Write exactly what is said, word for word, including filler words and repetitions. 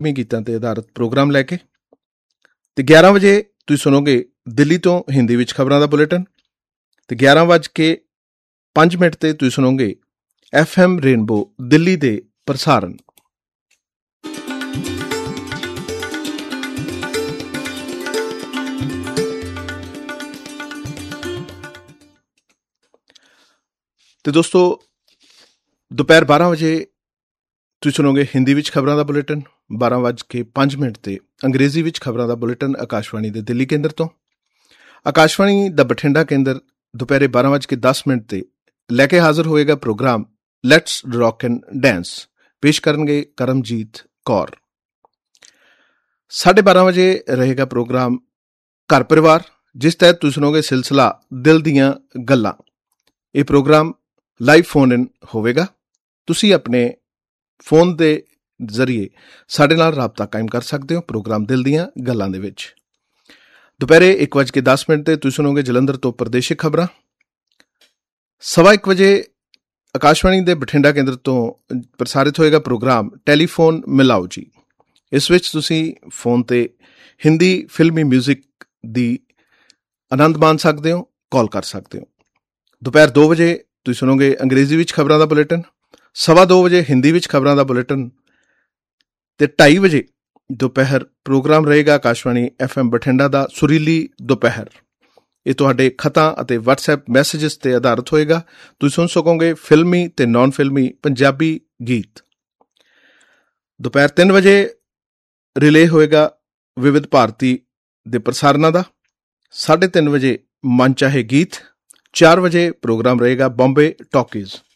ਫਿਲਮੀ ਗੀਤਾਂ 'ਤੇ ਆਧਾਰਿਤ ਪ੍ਰੋਗਰਾਮ ਲੈ ਕੇ। ਅਤੇ ਗਿਆਰਾਂ ਵਜੇ ਤੁਸੀਂ ਸੁਣੋਗੇ ਦਿੱਲੀ ਤੋਂ ਹਿੰਦੀ ਵਿੱਚ ਖਬਰਾਂ ਦਾ ਬੁਲੇਟਿਨ। ਅਤੇ ਗਿਆਰਾਂ ਵੱਜ ਕੇ ਪੰਜ ਮਿੰਟ 'ਤੇ ਤੁਸੀਂ ਸੁਣੋਗੇ ਐਫ ਐਮ ਰੇਨਬੋ ਦਿੱਲੀ ਦੇ ਪ੍ਰਸਾਰਣ। ਅਤੇ ਦੋਸਤੋ, ਦੁਪਹਿਰ ਬਾਰਾਂ ਵਜੇ ਤੁਸੀਂ ਸੁਣੋਗੇ ਹਿੰਦੀ ਵਿੱਚ ਖਬਰਾਂ ਦਾ ਬੁਲੇਟਿਨ। ਬਾਰਾਂ ਵੱਜ ਕੇ ਪੰਜ ਮਿੰਟ 'ਤੇ ਅੰਗਰੇਜ਼ੀ ਵਿੱਚ ਖਬਰਾਂ ਦਾ ਬੁਲੇਟਿਨ ਆਕਾਸ਼ਵਾਣੀ ਦੇ ਦਿੱਲੀ ਕੇਂਦਰ ਤੋਂ। ਆਕਾਸ਼ਵਾਣੀ ਦਾ ਬਠਿੰਡਾ ਕੇਂਦਰ ਦੁਪਹਿਰੇ ਬਾਰਾਂ ਵੱਜ ਕੇ ਦਸ ਮਿੰਟ 'ਤੇ ਲੈ ਕੇ ਹਾਜ਼ਰ ਹੋਏਗਾ programme let's rock and dense. ਪੇਸ਼ ਕਰਨਗੇ ਕਰਮਜੀਤ ਕੌਰ। ਸਾਢੇ ਬਾਰਾਂ ਵਜੇ ਰਹੇਗਾ ਪ੍ਰੋਗਰਾਮ ਘਰ ਪਰਿਵਾਰ, ਜਿਸ ਤਹਿਤ ਤੁਸੀਂ ਸੁਣੋਗੇ ਸਿਲਸਿਲਾ ਦਿਲ ਦੀਆਂ ਗੱਲਾਂ। ਇਹ ਪ੍ਰੋਗਰਾਮ ਲਾਈਵ ਫੋਨ ਇਨ ਹੋਵੇਗਾ। ਤੁਸੀਂ ਆਪਣੇ ਫੋਨ ਦੇ ਜ਼ਰੀਏ ਸਾਡੇ ਨਾਲ ਰਾਬਤਾ ਕਾਇਮ ਕਰ ਸਕਦੇ ਹੋ ਪ੍ਰੋਗਰਾਮ ਦਿਲ ਦੀਆਂ ਗੱਲਾਂ ਦੇ ਵਿੱਚ। ਦੁਪਹਿਰੇ ਇੱਕ ਵੱਜ ਕੇ ਦਸ ਮਿੰਟ 'ਤੇ ਤੁਸੀਂ ਸੁਣੋਗੇ ਜਲੰਧਰ ਤੋਂ ਪ੍ਰਦੇਸ਼ਿਕ ਖਬਰਾਂ। ਸਵਾ ਇੱਕ ਵਜੇ ਆਕਾਸ਼ਵਾਣੀ ਦੇ ਬਠਿੰਡਾ ਕੇਂਦਰ ਤੋਂ ਪ੍ਰਸਾਰਿਤ ਹੋਏਗਾ ਪ੍ਰੋਗਰਾਮ ਟੈਲੀਫੋਨ ਮਿਲਾਓ ਜੀ। ਇਸ ਵਿੱਚ ਤੁਸੀਂ ਫੋਨ 'ਤੇ ਹਿੰਦੀ ਫਿਲਮੀ ਮਿਊਜ਼ਿਕ ਦੀ ਆਨੰਦ ਮਾਣ ਸਕਦੇ ਹੋ, ਕਾਲ ਕਰ ਸਕਦੇ ਹੋ। ਦੁਪਹਿਰ ਦੋ ਵਜੇ ਤੁਸੀਂ ਸੁਣੋਗੇ ਅੰਗਰੇਜ਼ੀ ਵਿੱਚ ਖਬਰਾਂ ਦਾ ਬੁਲੇਟਿਨ। ਸਵਾ ਦੋ ਵਜੇ ਹਿੰਦੀ ਵਿੱਚ ਖਬਰਾਂ ਦਾ ਬੁਲੇਟਿਨ ਅਤੇ ਢਾਈ ਵਜੇ ਦੁਪਹਿਰ ਪ੍ਰੋਗਰਾਮ ਰਹੇਗਾ ਆਕਾਸ਼ਵਾਣੀ ਐਫ ਐਮ ਬਠਿੰਡਾ ਦਾ ਸੁਰੀਲੀ ਦੁਪਹਿਰ। ਇਹ ਤੁਹਾਡੇ ਖਤਾਂ ਅਤੇ ਵਟਸਐਪ ਮੈਸੇਜਿਸ 'ਤੇ ਆਧਾਰਿਤ ਹੋਏਗਾ। ਤੁਸੀਂ ਸੁਣ ਸਕੋਗੇ ਫਿਲਮੀ ਅਤੇ ਨਾਨ ਫਿਲਮੀ ਪੰਜਾਬੀ ਗੀਤ। ਦੁਪਹਿਰ ਤਿੰਨ ਵਜੇ ਰਿਲੇ ਹੋਏਗਾ ਵਿਵਿਧ ਭਾਰਤੀ ਦੇ ਪ੍ਰਸਾਰਨਾਂ ਦਾ। ਸਾਢੇ ਤਿੰਨ ਵਜੇ ਮਨ ਚਾਹੇ ਗੀਤ। ਚਾਰ ਵਜੇ ਪ੍ਰੋਗਰਾਮ ਰਹੇਗਾ ਬੰਬੇ ਟਾਕੀਜ਼।